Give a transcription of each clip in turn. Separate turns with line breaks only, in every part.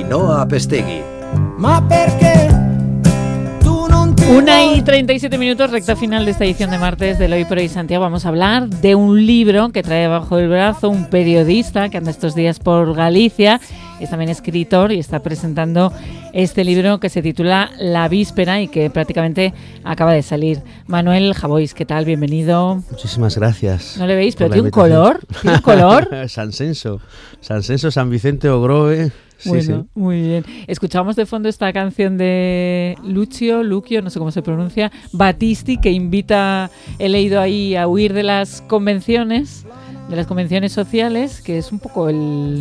Ainhoa Pestegui.
Ma perché tu non ti
1:37, recta final de esta edición de martes del Hoy por Hoy Santiago. Vamos a hablar de un libro que trae bajo el brazo un periodista que anda estos días por Galicia. Es también escritor y está presentando este libro que se titula La Víspera y que prácticamente acaba de salir. Manuel Javois, ¿qué tal? Bienvenido.
Muchísimas gracias.
¿No le veis? Pero tiene un color. ¿Tiene un color?
San Censo, San Vicente o Grove. Sí,
Bueno,
sí.
muy bien. Escuchamos de fondo esta canción de Lucio, no sé cómo se pronuncia, Battisti, que invita, he leído ahí, a huir de las convenciones sociales, que es un poco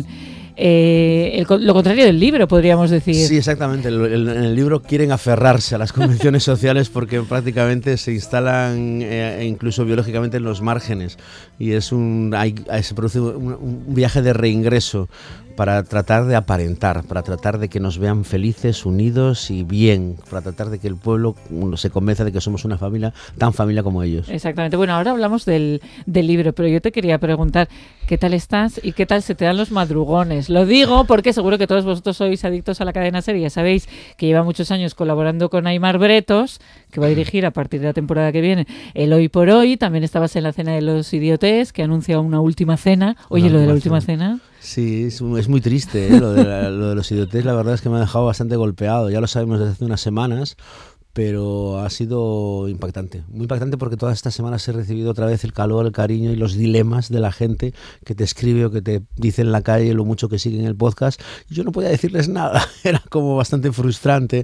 lo contrario del libro, podríamos decir.
Sí, exactamente. En el libro quieren aferrarse a las convenciones sociales porque prácticamente se instalan incluso biológicamente en los márgenes y se produce un viaje de reingreso para tratar de aparentar, para tratar de que nos vean felices, unidos y bien, para tratar de que el pueblo se convenza de que somos una familia, tan familia como ellos.
Exactamente. Bueno, ahora hablamos del libro, pero yo te quería preguntar, ¿qué tal estás y qué tal se te dan los madrugones? Lo digo porque seguro que todos vosotros sois adictos a la cadena SER. Ya sabéis que lleva muchos años colaborando con Aimar Bretos, que va a dirigir a partir de la temporada que viene el Hoy por Hoy. También estabas en la cena de los idiotes, que anuncia una última cena. Oye, lo de la última cena...
Sí, es muy triste, lo de los idiotes, la verdad es que me ha dejado bastante golpeado, ya lo sabemos desde hace unas semanas, pero ha sido impactante, muy impactante porque todas estas semanas he recibido otra vez el calor, el cariño y los dilemas de la gente que te escribe o que te dice en la calle lo mucho que siguen el podcast. Yo no podía decirles nada, era como bastante frustrante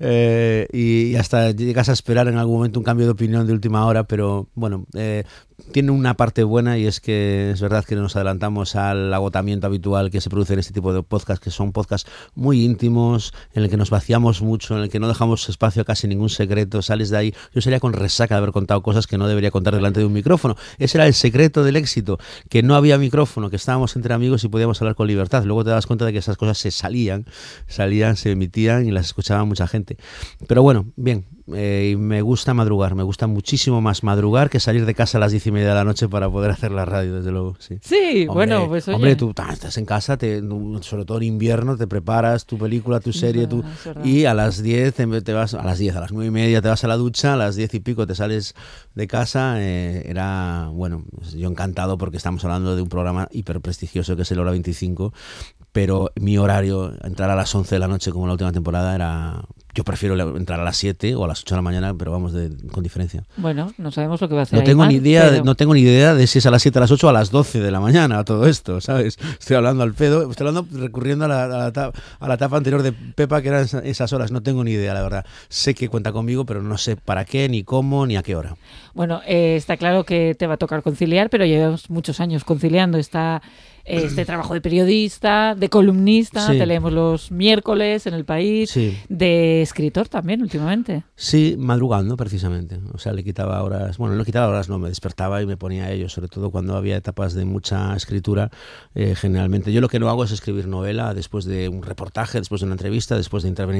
y hasta llegas a esperar en algún momento un cambio de opinión de última hora, pero bueno... tiene una parte buena y es que es verdad que nos adelantamos al agotamiento habitual que se produce en este tipo de podcasts, que son podcasts muy íntimos, en el que nos vaciamos mucho, en el que no dejamos espacio a casi ningún secreto, sales de ahí. Yo sería con resaca de haber contado cosas que no debería contar delante de un micrófono. Ese era el secreto del éxito, que no había micrófono, que estábamos entre amigos y podíamos hablar con libertad. Luego te das cuenta de que esas cosas se salían, se emitían y las escuchaba mucha gente. Pero bueno, bien. Me gusta madrugar, me gusta muchísimo más madrugar que salir de casa a las 10:30 de la noche para poder hacer la radio, desde luego.
Sí, bueno, pues oye.
Hombre, tú estás en casa, sobre todo en invierno, te preparas tu película, tu serie, y a las 10 te vas, a las 9:30 te vas a la ducha, a las 10 y pico te sales de casa. Bueno, yo encantado porque estamos hablando de un programa hiper prestigioso que es el Hora 25, pero mi horario, entrar a las 11 de la noche como en la última temporada, era... Yo prefiero entrar a las 7 o a las 8 de la mañana, pero vamos con diferencia.
Bueno, no sabemos lo que va a hacer.
No tengo
Aimar,
no tengo ni idea de si es a las 7, a las 8 o a las 12 de la mañana todo esto, ¿sabes? Estoy hablando al pedo, estoy hablando recurriendo a la etapa anterior de Pepa, que eran esas horas. No tengo ni idea, la verdad. Sé que cuenta conmigo, pero no sé para qué, ni cómo, ni a qué hora.
Bueno, está claro que te va a tocar conciliar, pero llevas muchos años conciliando este trabajo de periodista, de columnista,
sí.
Te leemos los miércoles en El País,
sí.
De escritor también últimamente.
Sí, madrugando precisamente. O sea, le quitaba horas, no, me despertaba y me ponía a ello, sobre todo cuando había etapas de mucha escritura. Generalmente yo lo que no hago es escribir novela después de un reportaje, después de una entrevista, después de intervenir